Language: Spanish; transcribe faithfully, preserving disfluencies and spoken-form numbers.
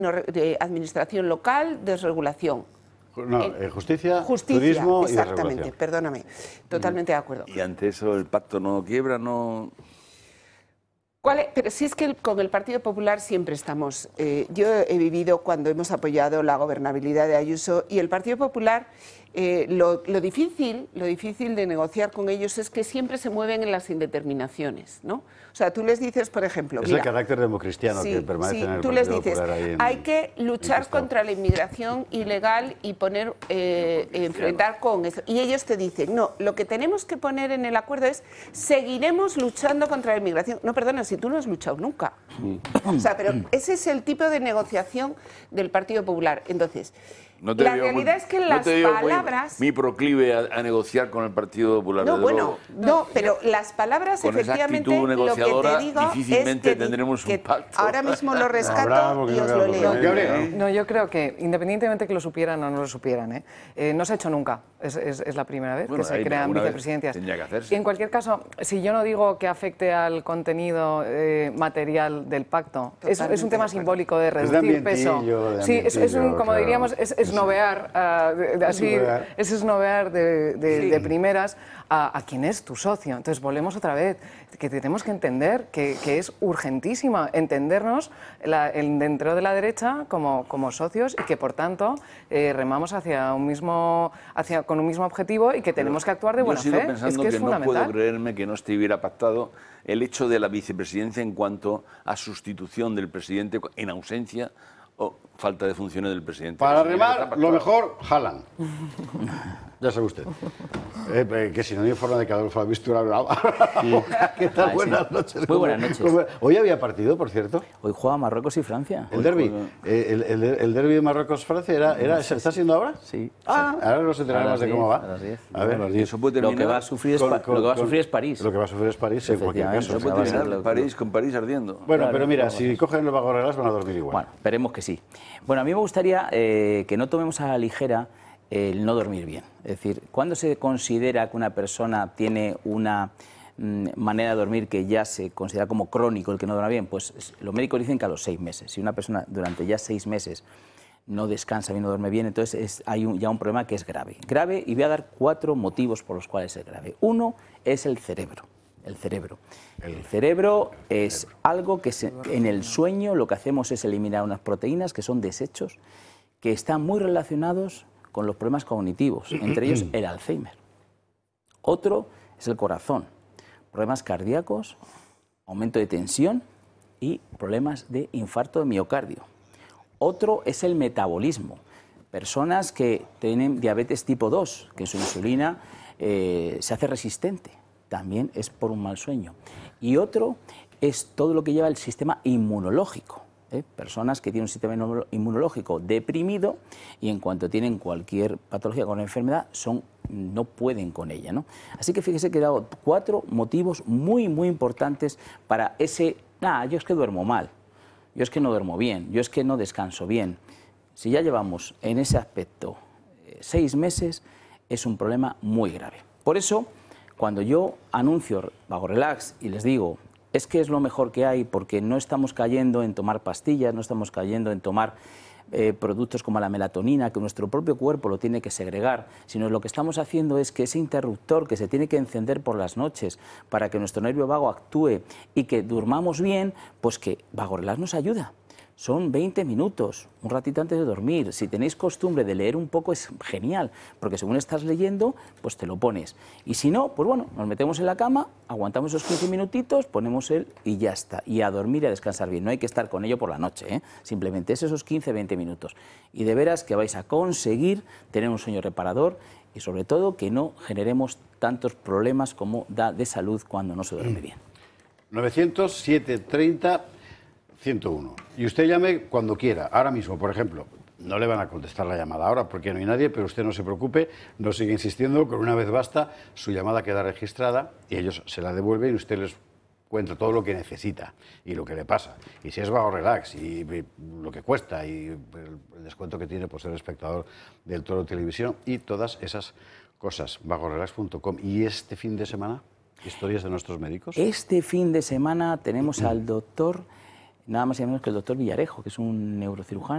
de administración local, desregulación. No, eh, justicia, justicia, turismo y exactamente, desregulación. perdóname, totalmente de acuerdo. Y ante eso el pacto no quiebra, no... ¿Cuál es? Pero si es que el, con el Partido Popular siempre estamos... Eh, yo he vivido cuando hemos apoyado la gobernabilidad de Ayuso y el Partido Popular, eh, lo, lo, difícil, lo difícil de negociar con ellos es que siempre se mueven en las indeterminaciones, ¿no? O sea, tú les dices, por ejemplo... Es mira, el carácter democristiano sí, que permanece sí, en el tú Partido les dices, Popular ahí en, hay que luchar contra la inmigración ilegal y poner, eh, enfrentar con eso. Y ellos te dicen, no, lo que tenemos que poner en el acuerdo es, seguiremos luchando contra la inmigración. No, perdona, si tú no has luchado nunca. O sea, pero ese es el tipo de negociación del Partido Popular. Entonces, no te la digo realidad muy, es que no las te digo palabras... Muy, muy proclive a, a negociar con el Partido Popular. No, desde bueno, luego. no, pero las palabras, con efectivamente, esa lo que te digo difícilmente es que, tendremos que un pacto. ahora mismo lo rescato no habrá, y os no lo queda leo. Gabriel, No, yo creo que, independientemente que lo supieran o no lo supieran, ¿eh? Eh, no se ha hecho nunca. Es, es, es la primera vez Bueno, que se ahí crean alguna vez vicepresidencias. tendría que hacerse. Y en cualquier caso, si yo no digo que afecte al contenido eh, material del pacto, es, es un tema simbólico de reducir peso. De sí, es, es un, como claro. diríamos, es esnovear, uh, de, de, así, es esnovear de, de, sí. de primeras a, a quien es tu socio. Entonces, volvemos otra vez, que tenemos que entender que, que es urgentísima entendernos la, el, dentro de la derecha como, como socios y que, por tanto, eh, remamos hacia un mismo, hacia, con un mismo objetivo y que tenemos que actuar de buena fe. Yo sigo pensando es que, que, es no fundamental. puedo creerme que no estuviera pactado el hecho de la vicepresidencia en cuanto a sustitución del presidente en ausencia o falta de funciones del presidente. Para remar, lo mejor, Haaland. Ya sabe usted. Eh, eh, que si no hay forma de que Adolfo ha visto una brava. Sí. ¿Qué tal? Ah, buenas sí. noches. Muy buenas noches. ¿Cómo? Hoy había partido, por cierto. Hoy juega Marruecos y Francia. El derbi. Juega... Eh, el, el, el derbi de Marruecos-Francia era, era, ¿se está haciendo ahora? Sí. Ah, sí. Ahora nos enteraremos de cómo va. A las diez. A ver, bueno, eso puede terminar. Lo que va a sufrir es, con, con, lo que va a sufrir es París. Lo que va a sufrir es París, en cualquier caso. Eso puede terminar París, con París ardiendo. Bueno, claro, pero mira, claro, si claro. cogen los vagorrelas van a dormir igual. Bueno, esperemos que sí. Bueno, a mí me gustaría eh, que no tomemos a la ligera el no dormir bien. Es decir, ¿cuándo se considera que una persona tiene una mm, manera de dormir que ya se considera como crónico el que no duerma bien? Pues los médicos dicen que a los seis meses. Si una persona durante ya seis meses no descansa bien, no duerme bien, entonces es, hay un, ya un problema que es grave. Grave, y voy a dar cuatro motivos por los cuales es grave. Uno es el cerebro. El cerebro. El cerebro es algo que se, en el sueño lo que hacemos es eliminar unas proteínas que son desechos que están muy relacionados con los problemas cognitivos, entre ellos el Alzheimer. Otro es el corazón, problemas cardíacos, aumento de tensión y problemas de infarto de miocardio. Otro es el metabolismo, personas que tienen diabetes tipo dos, que su insulina eh, se hace resistente, también es por un mal sueño. Y otro es todo lo que lleva el sistema inmunológico. ¿Eh? Personas que tienen un sistema inmunológico deprimido y en cuanto tienen cualquier patología con la enfermedad son, no pueden con ella, ¿no? Así que fíjese que he dado cuatro motivos muy, muy importantes para ese, ah, yo es que duermo mal, yo es que no duermo bien, yo es que no descanso bien. Si ya llevamos en ese aspecto eh, seis meses, es un problema muy grave. Por eso, cuando yo anuncio Vago Relax y les digo, es que es lo mejor que hay porque no estamos cayendo en tomar pastillas, no estamos cayendo en tomar eh, productos como la melatonina, que nuestro propio cuerpo lo tiene que segregar, sino lo que estamos haciendo es que ese interruptor que se tiene que encender por las noches para que nuestro nervio vago actúe y que durmamos bien, pues que Vago Relax nos ayuda. Son veinte minutos, un ratito antes de dormir. Si tenéis costumbre de leer un poco es genial, porque según estás leyendo, pues te lo pones. Y si no, pues bueno, nos metemos en la cama, aguantamos esos quince minutitos, ponemos el y ya está. Y a dormir y a descansar bien. No hay que estar con ello por la noche, ¿eh? Simplemente es esos quince, veinte minutos. Y de veras que vais a conseguir tener un sueño reparador y sobre todo que no generemos tantos problemas como da de salud cuando no se duerme bien. novecientos, setecientos treinta, ciento uno. Y usted llame cuando quiera. Ahora mismo, por ejemplo, no le van a contestar la llamada ahora porque no hay nadie, pero usted no se preocupe, no sigue insistiendo, con una vez basta, su llamada queda registrada y ellos se la devuelven y usted les cuenta todo lo que necesita y lo que le pasa. Y si es Vago Relax y, y lo que cuesta y el, el descuento que tiene por ser espectador del Toro Televisión y todas esas cosas. vago relax punto com. ¿Y este fin de semana? ¿Historias de nuestros médicos? Este fin de semana tenemos al doctor, nada más y menos que el doctor Villarejo, que es un neurocirujano.